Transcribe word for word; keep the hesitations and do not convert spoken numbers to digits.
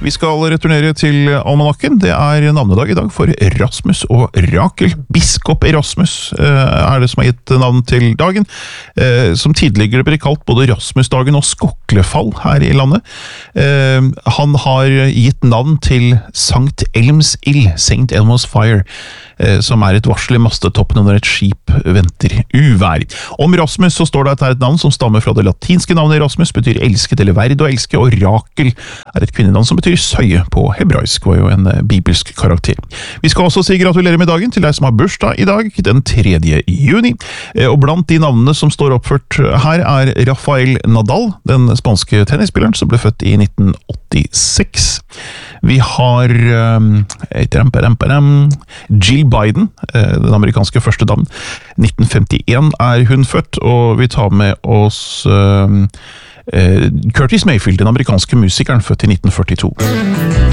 Vi skal returnere til almanakken. Det er navnedag i dag for Rasmus og Rakel. Biskop Erasmus er det som har gitt navn til dagen, som tidligere ble kalt både Rasmusdagen og Skoklefall her i landet. Han har gitt navn til Sankt Elms ild, Saint Elmo's Fire, som er et varsel i mastetoppen når et skip venter uvær. Om Rasmus så står det at det er et navn som stammer fra det latinske navnet Rasmus, betyr elsket eller verd å elske, og Rakel er et kvinnenavn som betyr søye på hebraisk, var jo en bibelsk karakter. Vi skal også si gratulerer med dagen til deg som har bursdag i dag, den tredje juni, og blant de navnene som står oppført her er Rafael Nadal, den spanske tennisspilleren som ble født i nitten åttiseks. Vi har um, Jill Biden, den amerikanske første damen. nitten femtien er hun født, og vi tar med oss um, Curtis Mayfield, den amerikanske musikeren, født i nitten førtito.